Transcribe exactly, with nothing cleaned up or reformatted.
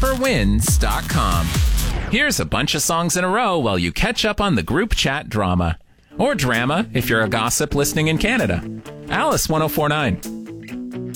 casper wins dot com. Here's a bunch of songs in a row while you catch up on the group chat drama. Or drama if you're a gossip listening in Canada. Alice one oh four point nine.